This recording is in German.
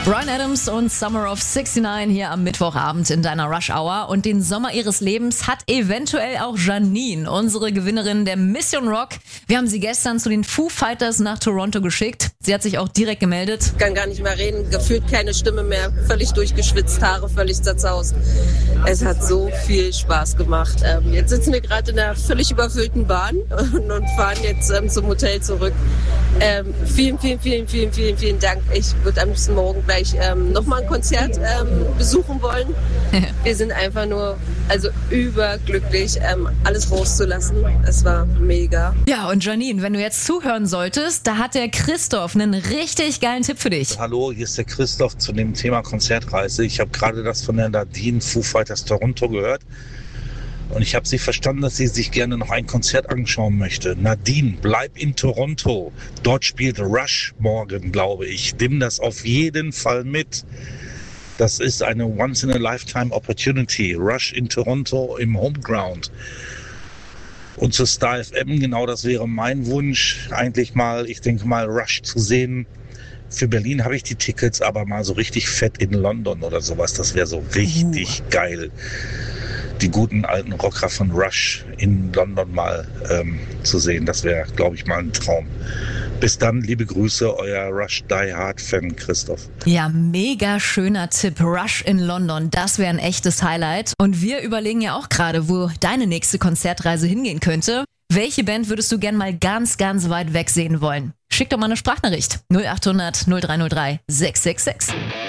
Bryan Adams und Summer of 69 hier am Mittwochabend in deiner Rush Hour. Und den Sommer ihres Lebens hat eventuell auch Janine, unsere Gewinnerin der Mission Rock. Wir haben sie gestern zu den Foo Fighters nach Toronto geschickt. Sie hat sich auch direkt gemeldet. Ich kann gar nicht mehr reden, gefühlt keine Stimme mehr, völlig durchgeschwitzt, Haare völlig zerzaust. Es hat so viel Spaß gemacht. Jetzt sitzen wir gerade in einer völlig überfüllten Bahn und fahren jetzt zum Hotel zurück. Vielen Dank. Ich würde am nächsten Morgen gleich nochmal ein Konzert besuchen wollen. Wir sind einfach nur überglücklich, alles rauszulassen. Es war mega. Ja, und Janine, wenn du jetzt zuhören solltest, da hat der Christoph einen richtig geilen Tipp für dich. Hallo, hier ist der Christoph zu dem Thema Konzertreise. Ich habe gerade das von der Nadine Foo Fighters Toronto gehört. Und ich habe sie verstanden, dass sie sich gerne noch ein Konzert anschauen möchte. Nadine, bleib in Toronto. Dort spielt Rush morgen, glaube ich. Nimm das auf jeden Fall mit. Das ist eine Once-in-a-Lifetime-Opportunity. Rush in Toronto im Homeground. Und zu Star FM, genau das wäre mein Wunsch. Eigentlich mal, ich denke mal, Rush zu sehen. Für Berlin habe ich die Tickets, aber mal so richtig fett in London oder sowas. Das wäre so richtig geil. Die guten alten Rocker von Rush in London mal zu sehen. Das wäre, glaube ich, mal ein Traum. Bis dann, liebe Grüße, euer Rush Die Hard Fan Christoph. Ja, mega schöner Tipp. Rush in London, das wäre ein echtes Highlight. Und wir überlegen ja auch gerade, wo deine nächste Konzertreise hingehen könnte. Welche Band würdest du gern mal ganz, ganz weit weg sehen wollen? Schick doch mal eine Sprachnachricht. 0800 0303 666.